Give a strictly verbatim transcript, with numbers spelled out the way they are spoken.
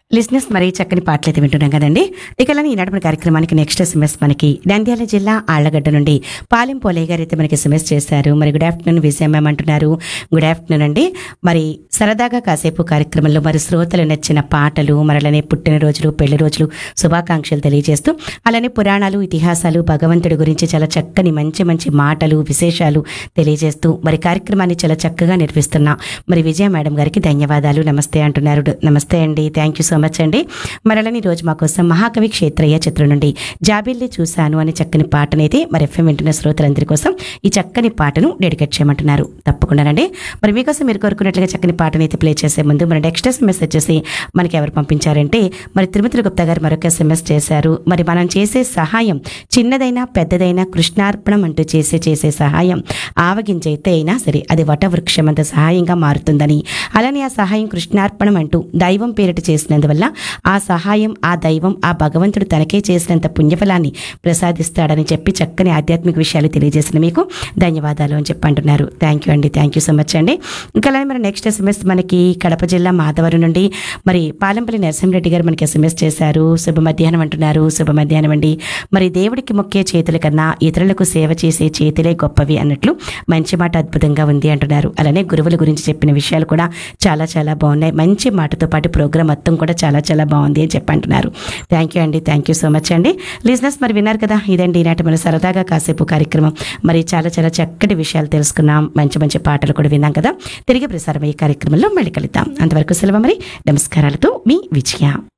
లిజినెస్ మరి చక్కని పాటలు అయితే వింటున్నాం కదండి. ఇక అలానే ఈనాటి మన కార్యక్రమానికి నెక్స్ట్ ఎస్ఎంఎస్ మనకి నంద్యాల జిల్లా ఆళ్లగడ్డ నుండి పాలెం పోలయ్య గారు అయితే మనకి ఎస్ఎంఎస్ చేశారు. మరి గుడ్ ఆఫ్టర్నూన్ విజయ మ్యామ్ అంటున్నారు. గుడ్ ఆఫ్టర్నూన్ అండి. మరి సరదాగా కాసేపు కార్యక్రమంలో మరి శ్రోతలు నచ్చిన పాటలు, మరి అలానే పుట్టినరోజులు, పెళ్లి రోజులు శుభాకాంక్షలు తెలియజేస్తూ, అలానే పురాణాలు, ఇతిహాసాలు, భగవంతుడి గురించి చాలా చక్కని మంచి మంచి మాటలు, విశేషాలు తెలియజేస్తూ మరి కార్యక్రమాన్ని చాలా చక్కగా నిర్వహిస్తున్నా మరి విజయ మేడం గారికి ధన్యవాదాలు, నమస్తే అంటున్నారు. నమస్తే అండి, థ్యాంక్ యూ సో మచ్ అండి. మరలని రోజు మా కోసం మహాకవి క్షేత్రయ్య చిత్రం నుండి జాబిల్లి చూశాను అనే చక్కని పాటనైతే మరి ఎఫ్ఎం వింటున్న శ్రోతలందరి కోసం ఈ చక్కని పాటను డెడికేట్ చేయమంటున్నారు. తప్పకుండానండి. మరి మీకోసం మీరు కోరుకున్నట్లుగా చక్కని పాటనైతే ప్లే చేసే ముందు మన నెక్స్ట్ ఎస్ఎంఎస్ వచ్చేసి మనకి ఎవరు పంపించారంటే మరి తిరుమతుల గుప్తా గారు మరొక ఎస్ఎంఎస్ చేశారు. మరి మనం చేసే సహాయం చిన్నదైనా పెద్దదైనా కృష్ణార్పణం అంటూ చేసే చేసే సహాయం ఆవగింజైతే అయినా సరే అది వటవృక్షం అంత సహాయంగా మారుతుందని, అలానే ఆ సహాయం కృష్ణార్పణం అంటూ దైవం పేరిట చేసినందువల్ల ఆ సహాయం ఆ దైవం ఆ భగవంతుడు తనకే చేసినంత పుణ్యఫలాన్ని ప్రసాదిస్తాడని చెప్పి చక్కని ఆధ్యాత్మిక విషయాలు తెలియజేసిన మీకు ధన్యవాదాలు అని చెప్పి అంటున్నారు. థ్యాంక్ యూ అండి, థ్యాంక్ యూ సో మచ్ అండి. ఇంకా అలానే మరి నెక్స్ట్ ఎస్ఎంఎస్ మనకి కడప జిల్లా మాధవరం నుండి మరి పాలంపల్లి నరసింహరెడ్డి గారు మనకి ఎస్ఎంఎస్ చేశారు. శుభ మధ్యాహ్నం అంటున్నారు. శుభ మధ్యాహ్నం అండి. మరి దేవుడికి మొక్కే చేతుల కన్నా ఇతరులకు సేవ చేసే చేతులే గొప్పవి అన్నట్లు మంచి మాట అద్భుతంగా ఉంది అంటున్నారు. అలానే గురువుల గురించి చెప్పిన విషయాలు కూడా చాలా చాలా బాగున్నాయి. మంచి మాటతో పాటు ప్రోగ్రామ్ మొత్తం కూడా చాలా చాలా బాగుంది అని చెప్పి అంటున్నారు. థ్యాంక్ యూ అండి, థ్యాంక్ యూ సో మచ్ అండి. లిజినెస్ మరి విన్నారు కదా, ఇదండి ఈనాటి మన సరదాగా కాసేపు కార్యక్రమం. మరి చాలా చాలా చక్కటి విషయాలు తెలుసుకున్నాం, మంచి మంచి పాటలు కూడా విన్నాం కదా. తిరిగి ప్రసారం ఈ కార్యక్రమంలో మళ్ళీ కలుద్దాం. అంతవరకు సెలవు మరి. నమస్కారాలతో మీ విజయ.